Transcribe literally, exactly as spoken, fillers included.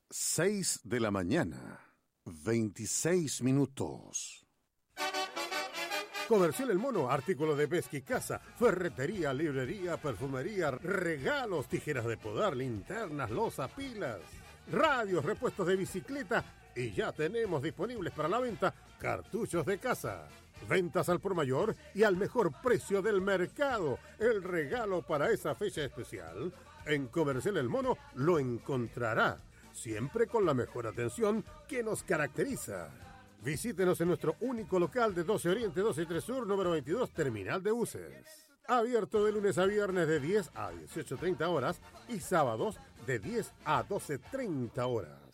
seis de la mañana, veintiséis minutos. Comercial El Mono, artículo de pesca y caza, ferretería, librería, perfumería, regalos, tijeras de podar, linternas, loza, pilas, radios, repuestos de bicicleta y ya tenemos disponibles para la venta cartuchos de caza. Ventas al por mayor y al mejor precio del mercado. El regalo para esa fecha especial. En Comercial El Mono lo encontrará, siempre con la mejor atención que nos caracteriza. Visítenos en nuestro único local de doce Oriente, doce y tres Sur, número veintidós, Terminal de Buses. Abierto de lunes a viernes de diez a dieciocho treinta horas y sábados de diez a doce treinta horas.